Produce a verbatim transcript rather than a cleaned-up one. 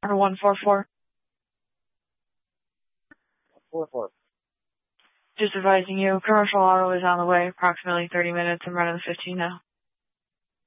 Or one four four. four four. Just advising you, commercial auto is on the way, approximately thirty minutes. I'm running the fifteen now.